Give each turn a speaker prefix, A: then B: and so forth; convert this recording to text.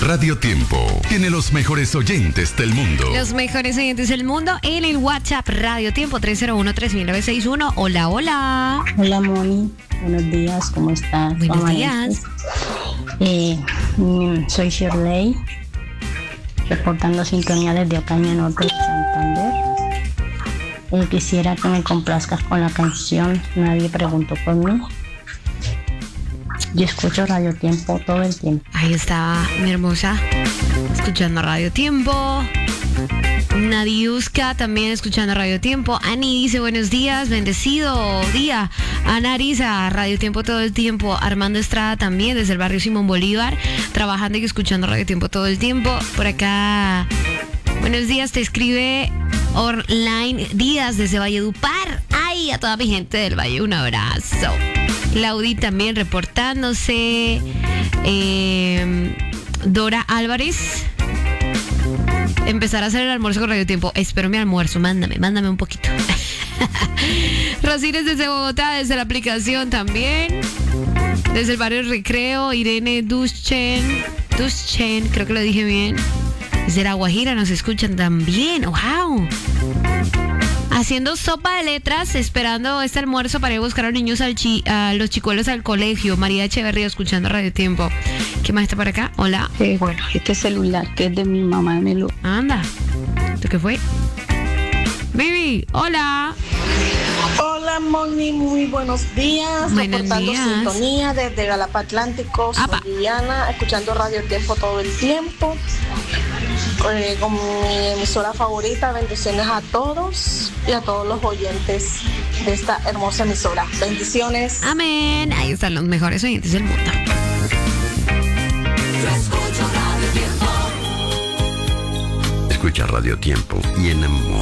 A: Radio Tiempo tiene los mejores oyentes del mundo.
B: Los mejores oyentes del mundo en el WhatsApp Radio Tiempo 301-3961. Hola, hola.
C: Hola, Moni. Buenos días, ¿cómo estás?
B: Buenos días.
C: Soy Shirley, reportando sintonía desde Ocaña Norte de Santander. Quisiera que me complazcas con la canción Nadie preguntó por mí. Yo escucho Radio Tiempo todo el tiempo.
B: Ahí está mi hermosa, escuchando Radio Tiempo. Nadiuska también escuchando Radio Tiempo. Ani dice buenos días, bendecido día. Ana Arisa, Radio Tiempo todo el tiempo. Armando Estrada también desde el barrio Simón Bolívar, trabajando y escuchando Radio Tiempo todo el tiempo. Por acá, buenos días, te escribe Orline Díaz desde Valledupar. Ay, a toda mi gente del Valle, un abrazo. Claudi también reportándose. Dora Álvarez. Empezar a hacer el almuerzo con Radio Tiempo. Espero mi almuerzo, mándame un poquito. Rosines desde Bogotá, desde la aplicación también. Desde el barrio Recreo, Irene Duschen, creo que lo dije bien. Desde La Guajira nos escuchan también. ¡Wow! Haciendo sopa de letras, esperando este almuerzo para ir a buscar a los niños, a los chicuelos al colegio. María Echeverría escuchando Radio Tiempo. ¿Qué más está por acá? Hola.
C: Bueno, este celular que es de mi mamá me lo...
B: Anda. ¿Tú qué fue? Baby, hola.
D: Hola, Moni, muy buenos días.
B: Buenos
D: reportando
B: días.
D: sintonía desde Galapa Atlántico. Soy
B: Apa.
D: Liliana, escuchando Radio Tiempo todo el tiempo. Con mi emisora favorita, bendiciones a todos y a todos los oyentes de esta hermosa emisora. Bendiciones.
B: Amén. Ahí están los mejores oyentes del mundo.
A: Escucha Radio Tiempo y enamora.